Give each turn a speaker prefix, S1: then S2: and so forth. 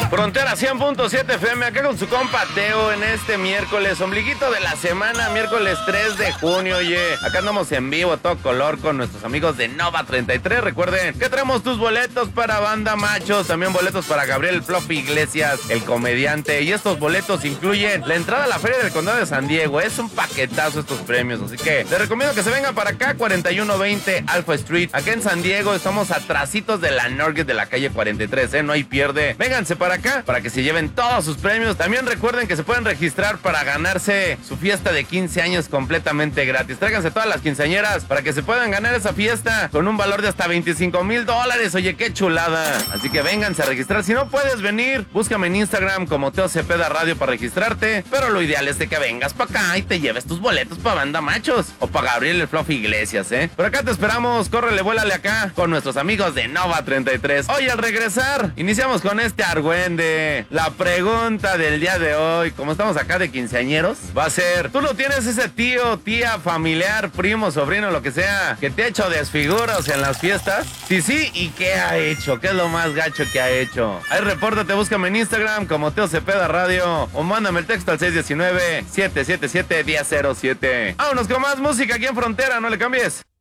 S1: Frontera 100.7 FM, acá con su compa Teo en este miércoles, ombliguito de la semana, miércoles 3 de junio, oye. Acá andamos en vivo a todo color con nuestros amigos de Nova 33. Recuerden que traemos tus boletos para Banda Machos, también boletos para Gabriel el Fluffy Iglesias, el comediante. Y estos boletos incluyen la entrada a la Feria del Condado de San Diego. Es un paquetazo estos premios, así que les recomiendo que se vengan para acá, 4120 Alpha Street. Acá en San Diego estamos atrasitos de la Norgate de la calle 43, no hay pierde. Vénganse para acá para que se lleven todos sus premios. También recuerden que se pueden registrar para ganarse su fiesta de 15 años completamente gratis. Tráiganse todas las quinceañeras para que se puedan ganar esa fiesta con un valor de hasta $25,000. Oye, qué chulada. Así que vénganse a registrar. Si no puedes venir, búscame en Instagram como Teo Cepeda Radio para registrarte. Pero lo ideal es de que vengas para acá y te lleves tus boletos para Banda Machos o para Gabriel el Fluffy Iglesias, Por acá te esperamos. Córrele, vuélale acá con nuestros amigos de Nova 33. Hoy al regresar, iniciamos con este argüende. La pregunta del día de hoy, como estamos acá de quinceañeros, va a ser: ¿tú no tienes ese tío, tía, familiar, primo, sobrino, lo que sea, que te ha hecho desfiguros en las fiestas? Si sí, ¿y qué ha hecho? ¿Qué es lo más gacho que ha hecho? Ahí repórtate, búscame en Instagram como Teo Cepeda Radio o mándame el texto al 619-777-1007. Vámonos con más música aquí en Frontera, no le cambies.